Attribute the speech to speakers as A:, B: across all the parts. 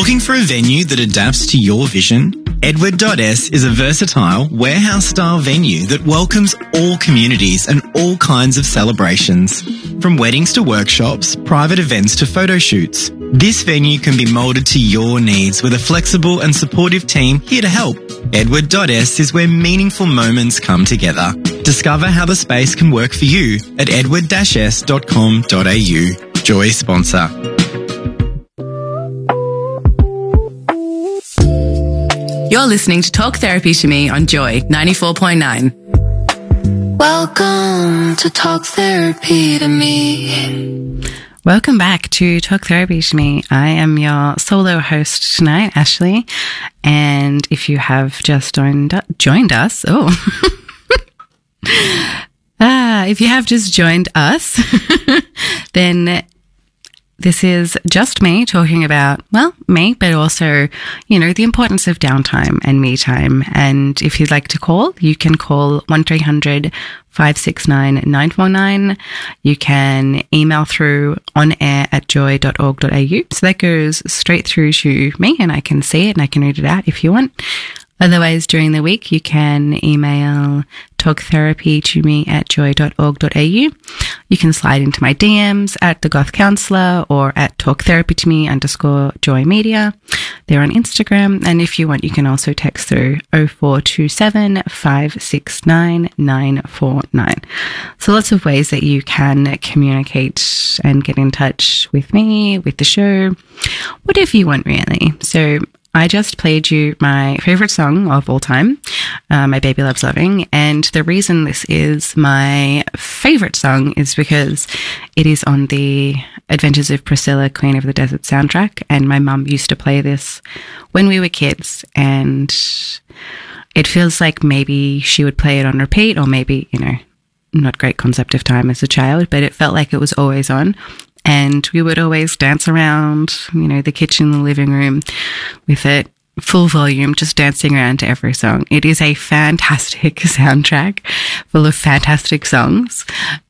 A: Looking for a venue that adapts to your vision? Edward.s is a versatile, warehouse-style venue that welcomes all communities and all kinds of celebrations. From weddings to workshops, private events to photo shoots, this venue can be moulded to your needs with a flexible and supportive team here to help. Edward.s is where meaningful moments come together. Discover how the space can work for you at edward-s.com.au. Joy sponsor.
B: You're listening to Talk Therapy to Me on Joy 94.9.
C: Welcome to Talk Therapy to Me.
D: Welcome back to Talk Therapy to Me. I am your solo host tonight, Ashley. And if you have just joined us, if you have just joined us, then this is just me talking about, well, me, but also, you know, the importance of downtime and me time. And if you'd like to call, you can call 1300-569-949. You can email through onair@joy.org.au. So that goes straight through to me and I can see it and I can read it out if you want. Otherwise, during the week, you can email talktherapytome@joy.org.au. You can slide into my DMs at The Goth Counselor or at talktherapytome_joy media. They're on Instagram. And if you want, you can also text through 0427 569 949. So lots of ways that you can communicate and get in touch with me, with the show, whatever you want, really. So I just played you my favorite song of all time, My Baby Loves Loving. And the reason this is my favorite song is because it is on the Adventures of Priscilla, Queen of the Desert soundtrack. And my mum used to play this when we were kids. And it feels like maybe she would play it on repeat, or maybe, you know, not great concept of time as a child, but it felt like it was always on. And we would always dance around, you know, the kitchen, the living room with it full volume, just dancing around to every song. It is a fantastic soundtrack full of fantastic songs.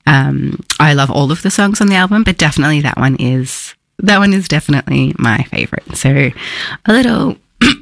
D: I love all of the songs on the album, but definitely that one is definitely my favorite. So a little,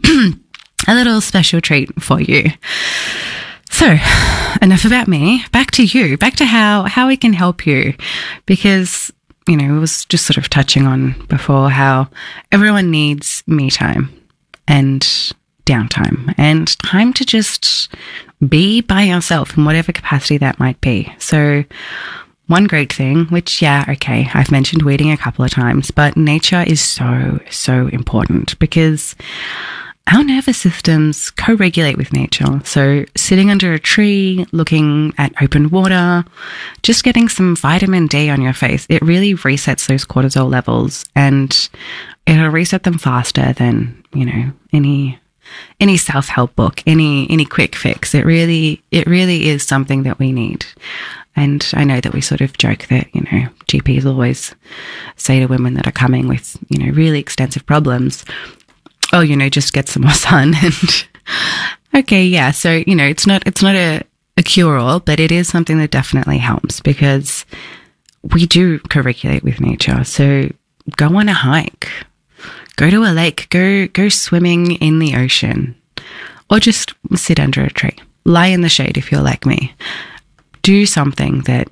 D: a little special treat for you. So enough about me. Back to you, back to how we can help you, because you know, I was just sort of touching on before how everyone needs me time and downtime and time to just be by yourself in whatever capacity that might be. So one great thing, which, yeah, okay, I've mentioned weeding a couple of times, but nature is so, so important because our nervous systems co-regulate with nature. So sitting under a tree, looking at open water, just getting some vitamin D on your face, it really resets those cortisol levels and it'll reset them faster than, you know, any self-help book, any quick fix. It really is something that we need. And I know that we sort of joke that, you know, GPs always say to women that are coming with, you know, really extensive problems, oh, you know, just get some more sun. And okay, yeah. So, you know, it's not a cure-all, but it is something that definitely helps because we do co-regulate with nature. So go on a hike, go to a lake, go swimming in the ocean, or just sit under a tree, lie in the shade if you're like me. Do something that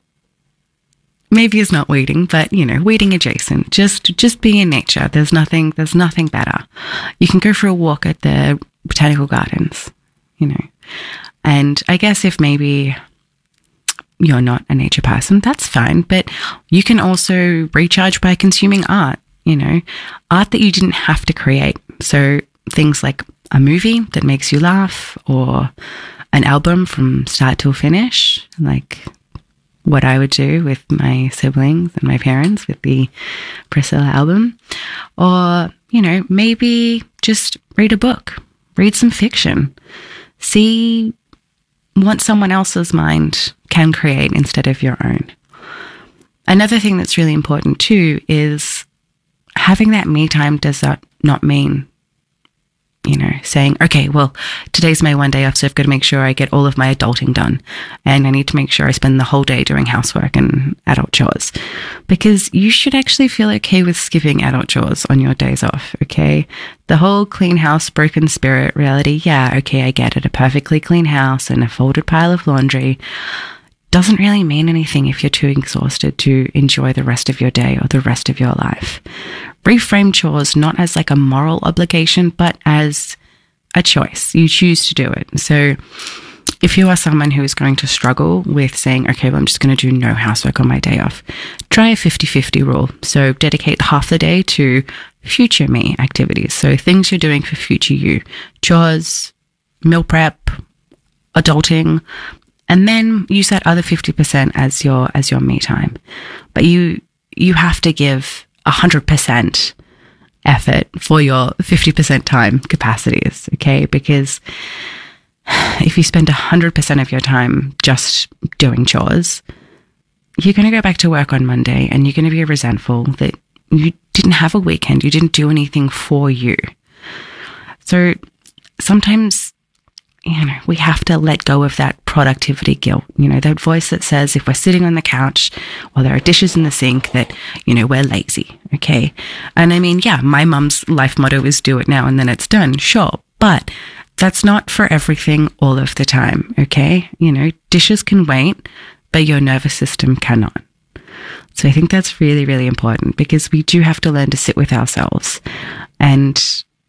D: maybe is not weeding, but, you know, weeding adjacent. Just be in nature. There's nothing better. You can go for a walk at the botanical gardens, you know. And I guess if maybe you're not a nature person, that's fine. But you can also recharge by consuming art, you know, art that you didn't have to create. So things like a movie that makes you laugh or an album from start to finish, like what I would do with my siblings and my parents with the Priscilla album. Or, you know, maybe just read a book, read some fiction, see what someone else's mind can create instead of your own. Another thing that's really important too is having that me time does not mean saying, okay, well, today's my one day off, so I've got to make sure I get all of my adulting done. And I need to make sure I spend the whole day doing housework and adult chores. Because you should actually feel okay with skipping adult chores on your days off, okay? The whole clean house, broken spirit reality, yeah, okay, I get it. A perfectly clean house and a folded pile of laundry doesn't really mean anything if you're too exhausted to enjoy the rest of your day or the rest of your life. Reframe chores not as like a moral obligation, but as a choice. You choose to do it. So if you are someone who is going to struggle with saying, okay, well, I'm just going to do no housework on my day off, try a 50-50 rule. So dedicate half the day to future me activities. So things you're doing for future you, chores, meal prep, adulting, and then use that other 50% as your me time. But you have to give 100% effort for your 50% time capacities, okay? Because if you spend 100% of your time just doing chores, you're going to go back to work on Monday and you're going to be resentful that you didn't have a weekend, you didn't do anything for you. So sometimes, we have to let go of that productivity guilt, that voice that says if we're sitting on the couch or there are dishes in the sink that, we're lazy, okay? And I mean, yeah, my mum's life motto is do it now and then it's done, sure, but that's not for everything all of the time, okay? Dishes can wait, but your nervous system cannot. So I think that's really, really important because we do have to learn to sit with ourselves. And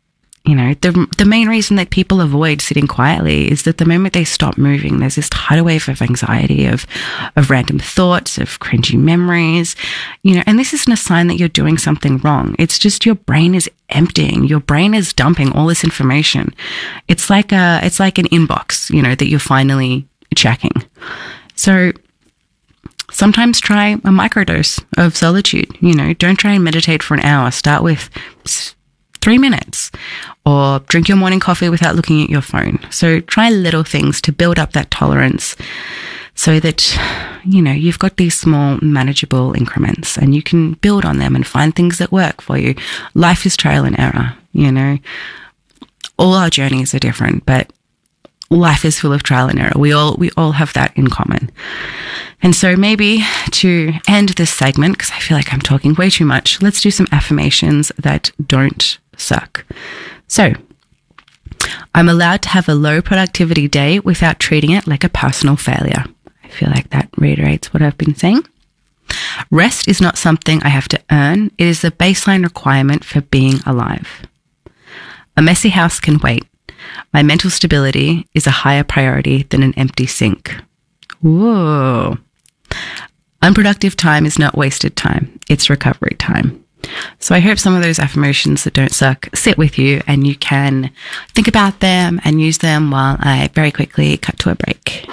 D: the main reason that people avoid sitting quietly is that the moment they stop moving, there's this tidal wave of anxiety, of random thoughts, of cringy memories, and this isn't a sign that you're doing something wrong. It's just your brain is emptying. Your brain is dumping all this information. It's like an inbox, that you're finally checking. So sometimes try a microdose of solitude. Don't try and meditate for an hour. Start with 3 minutes, or drink your morning coffee without looking at your phone. So try little things to build up that tolerance so that, you've got these small manageable increments and you can build on them and find things that work for you. Life is trial and error, all our journeys are different, but life is full of trial and error. We all have that in common. And so maybe to end this segment, because I feel like I'm talking way too much, let's do some affirmations that don't suck. So, I'm allowed to have a low productivity day without treating it like a personal failure. I feel like that reiterates what I've been saying. Rest is not something I have to earn. It is a baseline requirement for being alive. A messy house can wait. My mental stability is a higher priority than an empty sink. Whoa. Unproductive time is not wasted time. It's recovery time. So I hope some of those affirmations that don't suck sit with you and you can think about them and use them while I very quickly cut to a break.